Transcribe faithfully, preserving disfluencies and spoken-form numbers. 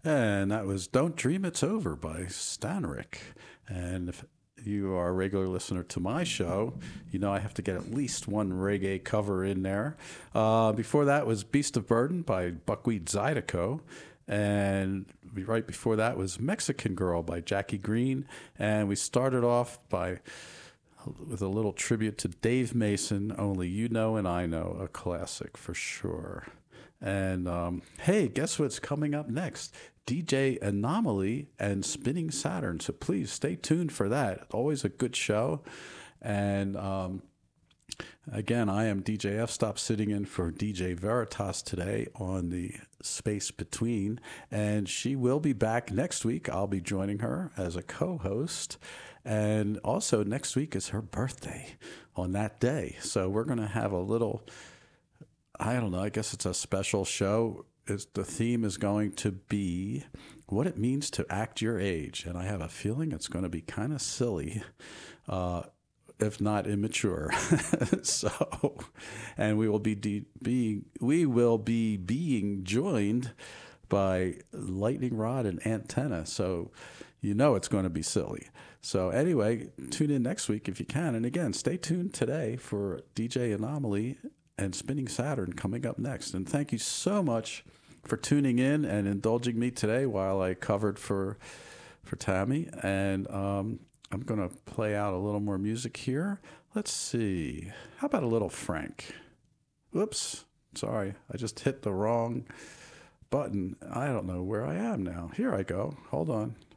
And that was Don't Dream It's Over by Stanrick. And if you are a regular listener to my show, you know I have to get at least one reggae cover in there. Uh, before that was Beast of Burden by Buckwheat Zydeco. And right before that was Mexican Girl by Jackie Green. And we started off by with a little tribute to Dave Mason, Only You Know and I Know, a classic for sure. And um, hey, guess what's coming up next? D J Anomaly and Spinning Saturn. So please stay tuned for that. Always a good show. And um, again, I am D J F Stop sitting in for D J Veritas today on the Space Between. And she will be back next week. I'll be joining her as a co host. And also, next week is her birthday on that day. So we're going to have a little. I don't know. I guess it's a special show. It's, the theme is going to be what it means to act your age. And I have a feeling it's going to be kind of silly, uh, if not immature. So, and we will be de- being we will be being joined by Lightning Rod and Antenna. So, you know it's going to be silly. So anyway, tune in next week if you can. And again, stay tuned today for D J Anomaly and Spinning Saturn coming up next. And thank you so much for tuning in and indulging me today while I covered for for Tammy. And um, I'm going to play out a little more music here. Let's see. How about a little Frank? Whoops. Sorry. I just hit the wrong button. I don't know where I am now. Here I go. Hold on.